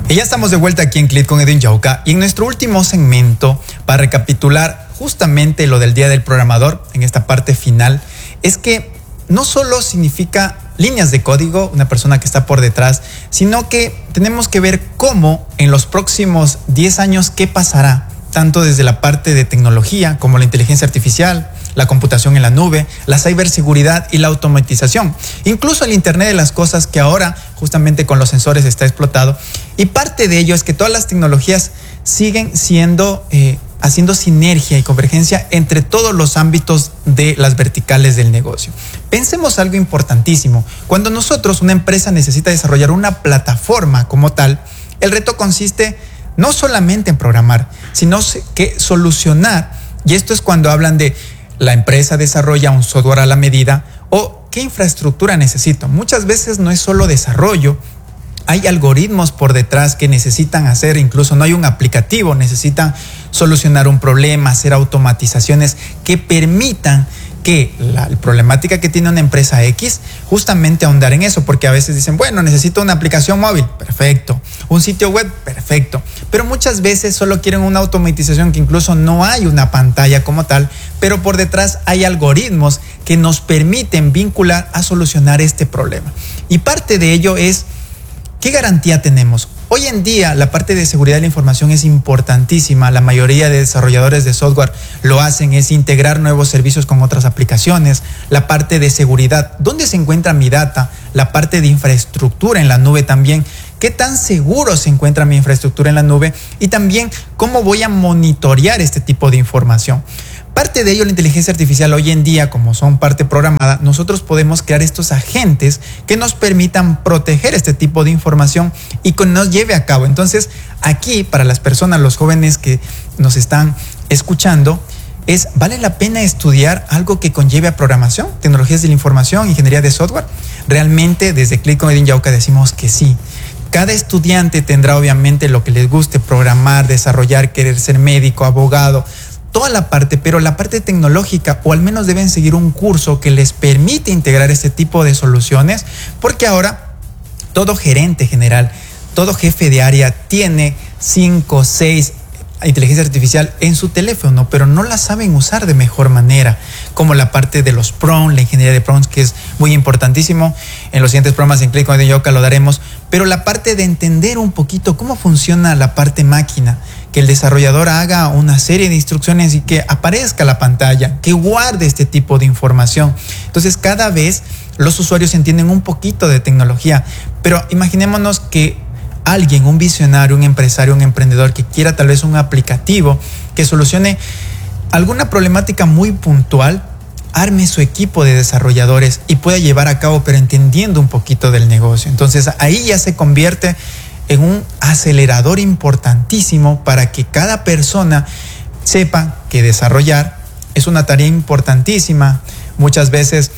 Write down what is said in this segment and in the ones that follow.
Y ya estamos de vuelta aquí en CLIT con Edwin Yauca y en nuestro último segmento, para recapitular justamente lo del Día del Programador, en esta parte final, es que no solo significa líneas de código, una persona que está por detrás, sino que tenemos que ver cómo en los próximos 10 años qué pasará, tanto desde la parte de tecnología como la inteligencia artificial, la computación en la nube, la ciberseguridad y la automatización, incluso el Internet de las cosas que ahora justamente con los sensores está explotado. Y parte de ello es que todas las tecnologías siguen siendo haciendo sinergia y convergencia entre todos los ámbitos de las verticales del negocio. Pensemos algo importantísimo. Cuando nosotros, una empresa, necesita desarrollar una plataforma como tal, el reto consiste no solamente en programar, sino que solucionar. Y esto es cuando hablan de la empresa desarrolla un software a la medida o qué infraestructura necesito. Muchas veces no es solo desarrollo, hay algoritmos por detrás que necesitan hacer, incluso no hay un aplicativo, necesitan solucionar un problema, hacer automatizaciones que permitan que la problemática que tiene una empresa X, justamente ahondar en eso, porque a veces dicen, bueno, necesito una aplicación móvil, perfecto, un sitio web, perfecto, pero muchas veces solo quieren una automatización que incluso no hay una pantalla como tal, pero por detrás hay algoritmos que nos permiten vincular a solucionar este problema. Y parte de ello es, ¿qué garantía tenemos? Hoy en día la parte de seguridad de la información es importantísima. La mayoría de desarrolladores de software lo hacen, es integrar nuevos servicios con otras aplicaciones. La parte de seguridad, ¿dónde se encuentra mi data? La parte de infraestructura en la nube también. ¿Qué tan seguro se encuentra mi infraestructura en la nube? Y también, ¿cómo voy a monitorear este tipo de información? Parte de ello, la inteligencia artificial hoy en día, como son parte programada, nosotros podemos crear estos agentes que nos permitan proteger este tipo de información y que nos lleve a cabo. Entonces, aquí, para las personas, los jóvenes que nos están escuchando, ¿vale la pena estudiar algo que conlleve a programación, tecnologías de la información, ingeniería de software? Realmente, desde CLIT con Edwin Yauca decimos que sí. Cada estudiante tendrá obviamente lo que les guste, programar, desarrollar, querer ser médico, abogado, toda la parte, pero la parte tecnológica, o al menos deben seguir un curso que les permite integrar este tipo de soluciones, porque ahora todo gerente general, todo jefe de área tiene 5, 6 inteligencia artificial en su teléfono, pero no la saben usar de mejor manera, como la parte de los prompts, la ingeniería de prompts, que es muy importantísimo. En los siguientes programas en CLIT con Edwin Yauca lo daremos, pero la parte de entender un poquito cómo funciona la parte máquina, que el desarrollador haga una serie de instrucciones y que aparezca la pantalla, que guarde este tipo de información. Entonces, cada vez los usuarios entienden un poquito de tecnología, pero imaginémonos que alguien, un visionario, un empresario, un emprendedor que quiera tal vez un aplicativo que solucione alguna problemática muy puntual, arme su equipo de desarrolladores y pueda llevar a cabo, pero entendiendo un poquito del negocio. Entonces ahí ya se convierte en un acelerador importantísimo para que cada persona sepa que desarrollar es una tarea importantísima. Muchas veces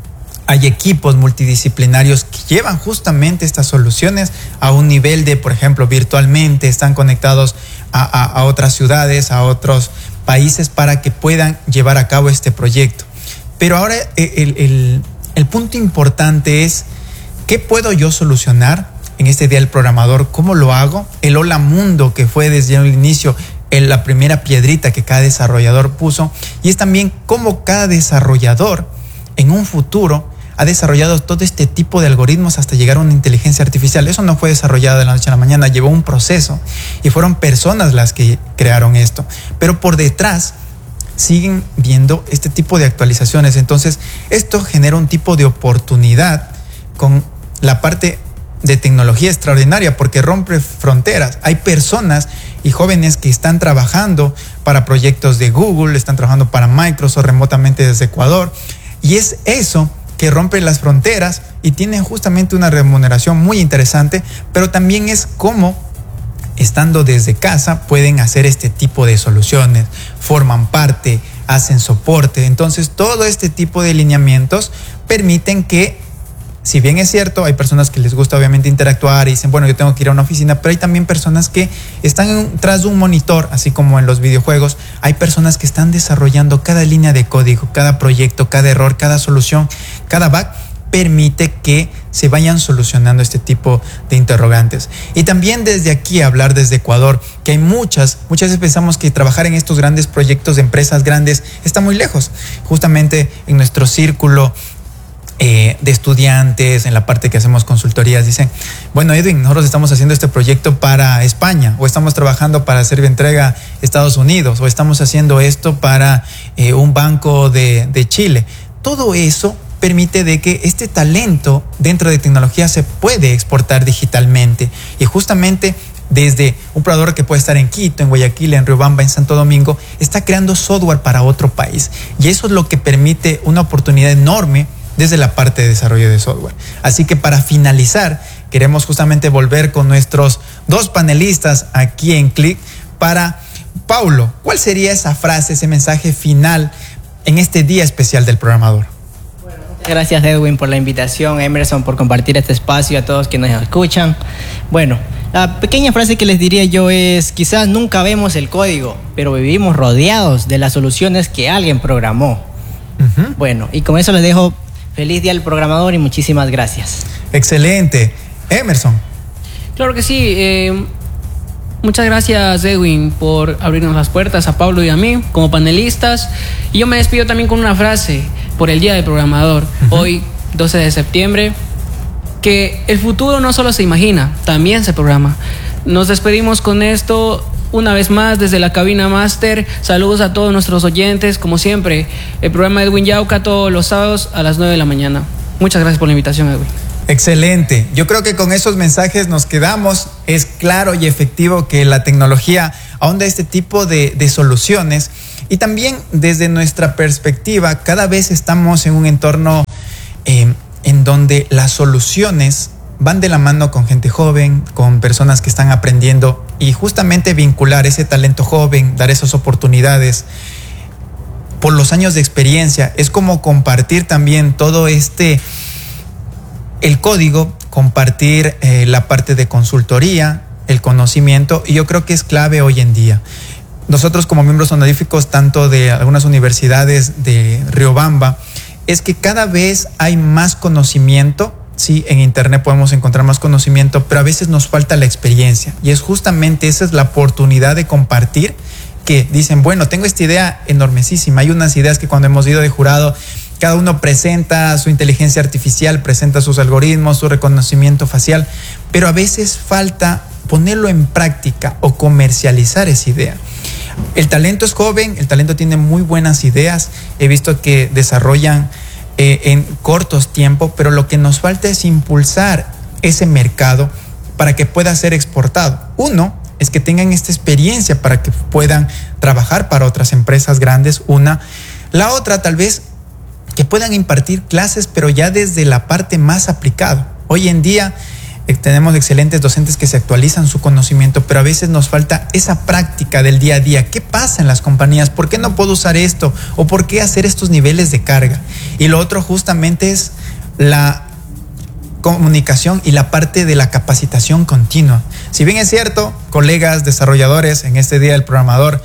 hay equipos multidisciplinarios que llevan justamente estas soluciones a un nivel de, por ejemplo, virtualmente, están conectados a otras ciudades, a otros países para que puedan llevar a cabo este proyecto. Pero ahora el punto importante es, ¿qué puedo yo solucionar en este Día del Programador? ¿Cómo lo hago? El Hola Mundo, que fue desde el inicio la primera piedrita que cada desarrollador puso, y es también cómo cada desarrollador en un futuro ha desarrollado todo este tipo de algoritmos hasta llegar a una inteligencia artificial. Eso no fue desarrollado de la noche a la mañana, llevó un proceso y fueron personas las que crearon esto. Pero por detrás siguen viendo este tipo de actualizaciones. Entonces, esto genera un tipo de oportunidad con la parte de tecnología extraordinaria porque rompe fronteras. Hay personas y jóvenes que están trabajando para proyectos de Google, están trabajando para Microsoft remotamente desde Ecuador. Y es eso que rompe las fronteras y tiene justamente una remuneración muy interesante, pero también es cómo, estando desde casa, pueden hacer este tipo de soluciones, forman parte, hacen soporte. Entonces, todo este tipo de lineamientos permiten que, si bien es cierto, hay personas que les gusta obviamente interactuar y dicen, bueno, yo tengo que ir a una oficina, pero hay también personas que están tras de un monitor, así como en los videojuegos. Hay personas que están desarrollando cada línea de código, cada proyecto, cada error, cada solución, cada bug, permite que se vayan solucionando este tipo de interrogantes. Y también desde aquí hablar desde Ecuador, que hay muchas veces pensamos que trabajar en estos grandes proyectos de empresas grandes está muy lejos. Justamente en nuestro círculo de estudiantes, en la parte que hacemos consultorías, dicen, bueno, Edwin, nosotros estamos haciendo este proyecto para España, o estamos trabajando para hacer entrega a Estados Unidos, o estamos haciendo esto para un banco de Chile. Todo eso permite de que este talento dentro de tecnología se puede exportar digitalmente, y justamente desde un proveedor que puede estar en Quito, en Guayaquil, en Riobamba, en Santo Domingo, está creando software para otro país, y eso es lo que permite una oportunidad enorme desde la parte de desarrollo de software. Así que para finalizar, queremos justamente volver con nuestros dos panelistas aquí en Click. Para Paulo, ¿cuál sería esa frase, ese mensaje final en este día especial del programador? Bueno, muchas gracias, Edwin, por la invitación, Emerson, por compartir este espacio, a todos quienes nos escuchan. Bueno, la pequeña frase que les diría yo es: quizás nunca vemos el código, pero vivimos rodeados de las soluciones que alguien programó. Bueno, y con eso les dejo. Feliz día al programador y muchísimas gracias. Excelente. Emerson. Claro que sí. Muchas gracias, Edwin, por abrirnos las puertas a Pablo y a mí como panelistas. Y yo me despido también con una frase por el Día del Programador. Hoy, 12 de septiembre, que el futuro no solo se imagina, también se programa. Nos despedimos con esto. Una vez más, desde la cabina máster, saludos a todos nuestros oyentes. Como siempre, el programa Edwin Yauca todos los sábados a las 9 de la mañana. Muchas gracias por la invitación, Edwin. Excelente. Yo creo que con esos mensajes nos quedamos. Es claro y efectivo que la tecnología ahonda este tipo de soluciones. Y también desde nuestra perspectiva, cada vez estamos en un entorno en donde las soluciones van de la mano con gente joven, con personas que están aprendiendo, y justamente vincular ese talento joven, dar esas oportunidades por los años de experiencia, es como compartir también todo el código, compartir la parte de consultoría, el conocimiento, y yo creo que es clave hoy en día. Nosotros como miembros honoríficos tanto de algunas universidades de Riobamba, es que cada vez hay más conocimiento. Sí, en internet podemos encontrar más conocimiento, pero a veces nos falta la experiencia, y es justamente esa es la oportunidad de compartir, que dicen, bueno, tengo esta idea enormísima. Hay unas ideas que cuando hemos ido de jurado, cada uno presenta su inteligencia artificial, presenta sus algoritmos, su reconocimiento facial, pero a veces falta ponerlo en práctica o comercializar esa idea. El talento es joven, el talento tiene muy buenas ideas, he visto que desarrollan en cortos tiempos, pero lo que nos falta es impulsar ese mercado para que pueda ser exportado. Uno es que tengan esta experiencia para que puedan trabajar para otras empresas grandes. La otra, tal vez, que puedan impartir clases, pero ya desde la parte más aplicada. Hoy en día tenemos excelentes docentes que se actualizan su conocimiento, pero a veces nos falta esa práctica del día a día. ¿Qué pasa en las compañías? ¿Por qué no puedo usar esto? ¿O por qué hacer estos niveles de carga? Y lo otro justamente es la comunicación y la parte de la capacitación continua. Si bien es cierto, colegas desarrolladores, en este Día del Programador,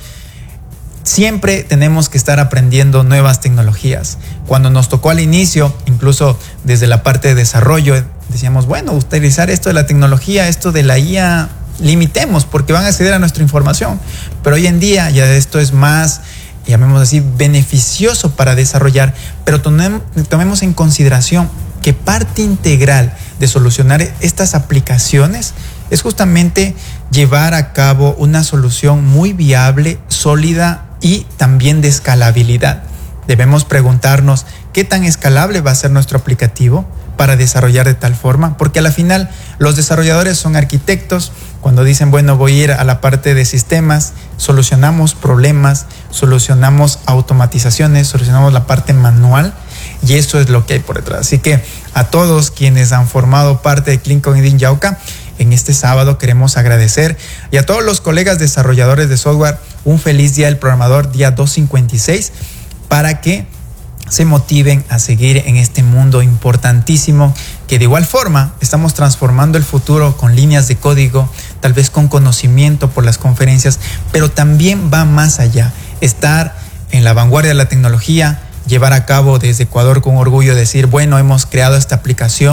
siempre tenemos que estar aprendiendo nuevas tecnologías. Cuando nos tocó al inicio, incluso desde la parte de desarrollo, decíamos, bueno, utilizar esto de la tecnología, esto de la IA, limitemos porque van a acceder a nuestra información. Pero hoy en día ya esto es más, llamémoslo así, beneficioso para desarrollar, pero tomemos en consideración que parte integral de solucionar estas aplicaciones es justamente llevar a cabo una solución muy viable, sólida y también de escalabilidad. Debemos preguntarnos qué tan escalable va a ser nuestro aplicativo para desarrollar de tal forma, porque a la final los desarrolladores son arquitectos. Cuando dicen, bueno, voy a ir a la parte de sistemas, solucionamos problemas, solucionamos automatizaciones, solucionamos la parte manual, y eso es lo que hay por detrás. Así que a todos quienes han formado parte de Click con Edwin Yauca, en este sábado queremos agradecer, y a todos los colegas desarrolladores de software, un feliz Día del Programador, día 256, para que se motiven a seguir en este mundo importantísimo, que de igual forma estamos transformando el futuro con líneas de código, tal vez con conocimiento por las conferencias, pero también va más allá, estar en la vanguardia de la tecnología, llevar a cabo desde Ecuador con orgullo, decir, bueno, hemos creado esta aplicación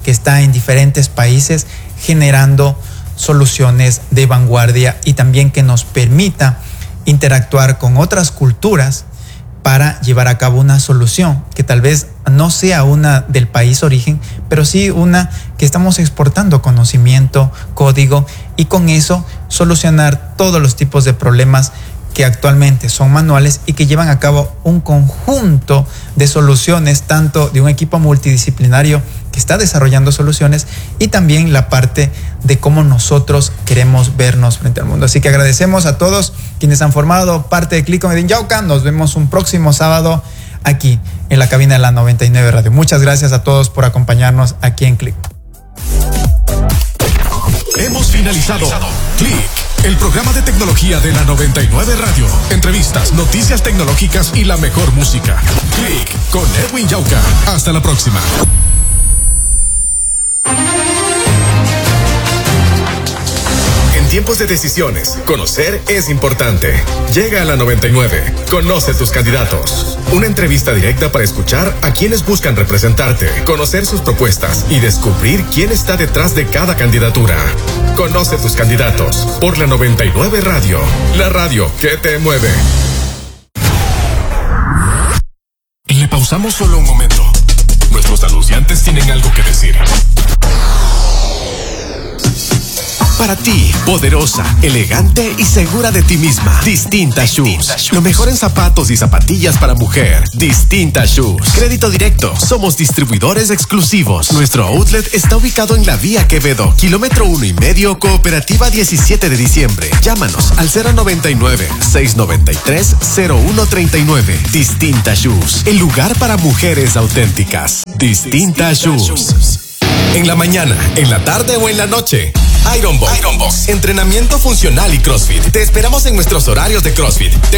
que está en diferentes países generando soluciones de vanguardia y también que nos permita interactuar con otras culturas para llevar a cabo una solución que tal vez no sea una del país origen, pero sí una que estamos exportando conocimiento, código, y con eso solucionar todos los tipos de problemas que actualmente son manuales y que llevan a cabo un conjunto de soluciones, tanto de un equipo multidisciplinario que está desarrollando soluciones y también la parte de cómo nosotros queremos vernos frente al mundo. Así que agradecemos a todos quienes han formado parte de Click con Edwin Yauca. Nos vemos un próximo sábado aquí en la cabina de la 99 Radio. Muchas gracias a todos por acompañarnos aquí en Click. Hemos finalizado Click, el programa de tecnología de la 99 Radio. Entrevistas, noticias tecnológicas y la mejor música. Click con Edwin Yauca. Hasta la próxima. En tiempos de decisiones, conocer es importante. Llega a la 99. Conoce tus candidatos. Una entrevista directa para escuchar a quienes buscan representarte, conocer sus propuestas y descubrir quién está detrás de cada candidatura. Conoce tus candidatos por la 99 Radio, la radio que te mueve. Le pausamos solo un momento. Nuestros anunciantes tienen algo que decir. Para ti, poderosa, elegante y segura de ti misma. Distinta Shoes. Lo mejor en zapatos y zapatillas para mujer. Distinta Shoes. Crédito directo. Somos distribuidores exclusivos. Nuestro outlet está ubicado en la Vía Quevedo, kilómetro 1,5, Cooperativa 17 de diciembre. Llámanos al 099-693-0139. Distinta Shoes. El lugar para mujeres auténticas. Distinta Shoes. En la mañana, en la tarde o en la noche. Ironbox. Entrenamiento funcional y CrossFit. Te esperamos en nuestros horarios de CrossFit.